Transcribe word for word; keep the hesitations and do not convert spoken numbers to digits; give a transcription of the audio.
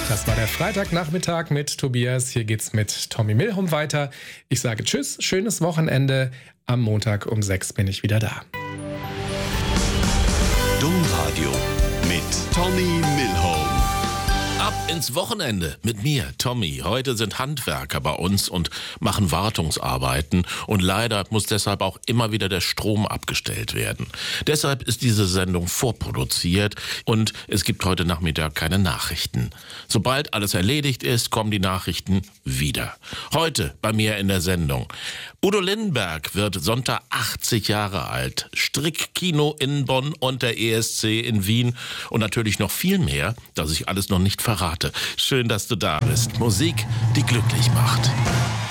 Das war der Freitagnachmittag mit Tobias. Hier geht's mit Tommy Milhomm weiter. Ich sage Tschüss, schönes Wochenende. Am Montag um sechs bin ich wieder da. Domradio mit Tommy Milhomm. Ab ins Wochenende mit mir, Tommy. Heute sind Handwerker bei uns und machen Wartungsarbeiten. Und leider muss deshalb auch immer wieder der Strom abgestellt werden. Deshalb ist diese Sendung vorproduziert und es gibt heute Nachmittag keine Nachrichten. Sobald alles erledigt ist, kommen die Nachrichten wieder. Heute bei mir in der Sendung. Udo Lindenberg wird Sonntag achtzig Jahre alt. Strickkino in Bonn und der E S C in Wien. Und natürlich noch viel mehr, das ich alles noch nicht verrate. Schön, dass du da bist. Musik, die glücklich macht.